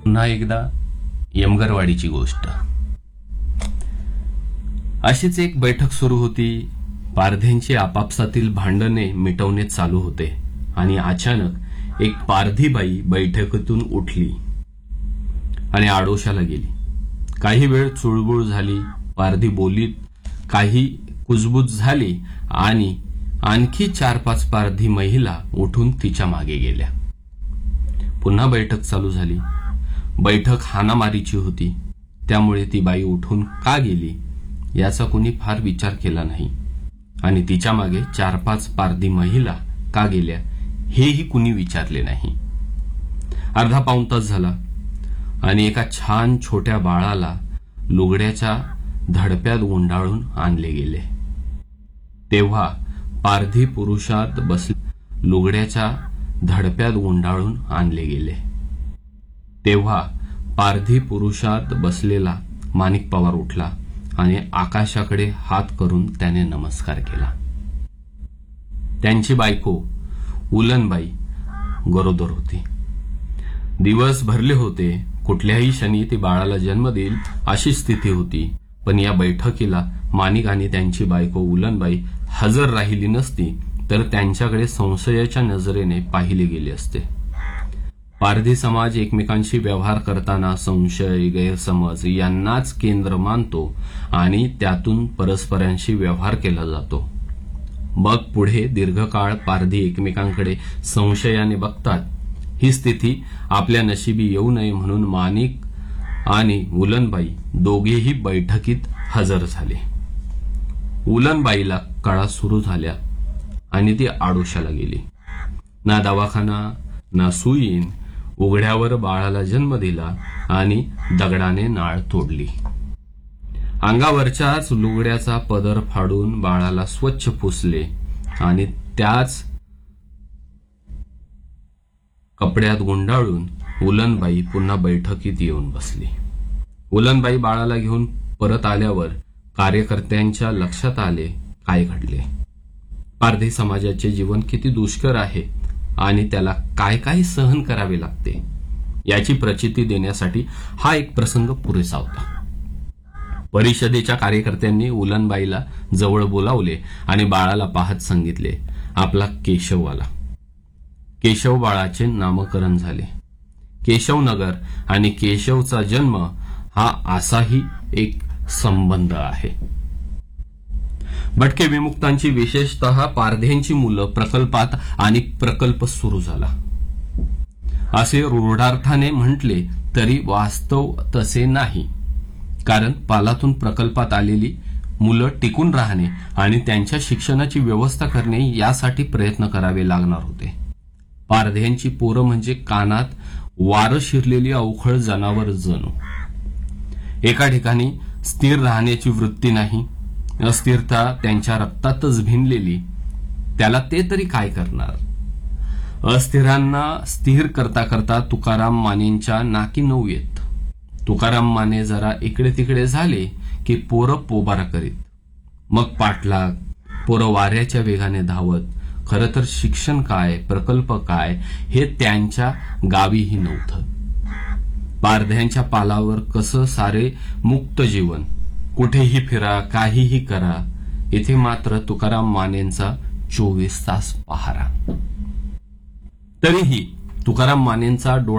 पुन्हा एकदा यमगरवाडीची गोष्ट. अशीच एक बैठक सुरू होती. पारध्यांची आपापसातील भांडणे मिटवणे चालू होते आणि अचानक एक पारधी बाई बैठकीतून उठली आणि आडोशाला गेली. काही वेळ चुळबुळ झाली. पारधी बोलीत काही कुजबूज झाली आणि आणखी 4-5 पारधी महिला उठून तिच्या मागे गेल्या. पुन्हा बैठक चालू झाली. बैठक हाणामारीची होती, त्यामुळे ती बाई उठून का गेली याचा कुणी फार विचार केला नाही आणि तिच्या मागे 4-5 पारधी महिला का गेल्या हेही कुणी विचारले नाही. अर्धा पाऊण तास झाला आणि एका छान छोट्या बाळाला लुगड्याच्या धडप्यात गुंडाळून आणले गेले. तेव्हा पारधी पुरुषात लुगड्याच्या धडप्यात गुंडाळून आणले गेले. तेव्हा पारधी पुरुषात बसलेला माणिक पवार उठला आणि आकाशाकडे हात करून त्याने नमस्कार केला. त्यांची बायको उलनबाई गरोदर होती. दिवस भरले होते. कुठल्याही क्षणी ती बाळाला जन्म देईल अशी स्थिती होती. पण या बैठकीला माणिक आणि त्यांची बायको उलनबाई हजर राहिली नसती तर त्यांच्याकडे संशयाच्या नजरेने पाहिले गेले असते. पारधी समाज एकमेकांशी व्यवहार करताना संशय, गैरसमज यांनाच केंद्र मानतो आणि त्यातून परस्परांशी व्यवहार केला जातो. मग पुढे दीर्घकाळ पारधी एकमेकांकडे संशयाने बघतात. ही स्थिती आपल्या नशिबी येऊ नये म्हणून माणिक आणि उलनबाई दोघेही बैठकीत हजर झाले. उलनबाईला कळा सुरू झाल्या आणि ती आडोशाला गेली. ना दवाखाना ना सुईन. उघड्यावर बाळाला जन्म दिला आणि दगडाने नाळ तोडली. अंगावरच्याच लुगड्याचा पदर फाडून बाळाला स्वच्छ पुसले आणि त्याच कपड्यात गुंडाळून उलनबाई पुन्हा बैठकीत येऊन बसली. उलनबाई बाळाला घेऊन परत आल्यावर कार्यकर्त्यांच्या लक्षात आले काय घडले. पारधी समाजाचे जीवन किती दुष्कर आहे आणि त्याला काय काय सहन करावे लागते याची प्रचिती देण्यासाठी हा एक प्रसंग पुरेसा होता. परिषदेच्या कार्यकर्त्यांनी उलनबाईला जवळ बोलावले आणि बाळाला पाहत सांगितले, आपला केशव आला. केशव बाळाचे नामकरण झाले. केशवनगर आणि केशवचा जन्म हा असाही एक संबंध आहे. भटके विमुक्तांची विशेषतः पारध्यांची मुलं प्रकल्पात आणि प्रकल्प सुरू झाला असे रूढार्थाने म्हटले तरी वास्तव तसे नाही. कारण पालातून प्रकल्पात आलेली मुलं टिकून राहणे आणि त्यांच्या शिक्षणाची व्यवस्था करणे यासाठी प्रयत्न करावे लागणार होते. पारध्यांची पोरं म्हणजे कानात वारं शिरलेली अवखळ जनावर जणू. एका ठिकाणी स्थिर राहण्याची वृत्ती नाही. अस्थिरता त्यांच्या रक्तातच भिनलेली. त्याला ते तरी काय करणार. अस्थिरांना स्थिर करता करता तुकाराम मानेंच्या नाकी नऊ येत. तुकाराम माने जरा इकडे तिकडे झाले की पोरं पोबारा करीत. मग पाठलाग. पोरं वाऱ्याच्या वेगाने धावत. खरं तर शिक्षण काय, प्रकल्प काय हे त्यांच्या गावीही नव्हतं. पारध्यांच्या पालावर कसं सारे मुक्त जीवन. कुठेही फिरा, काहीही करा. इथे मात्र तुकाराम मानेंचा 24 तास पहारा. तरीही तुकाराम मानेंचा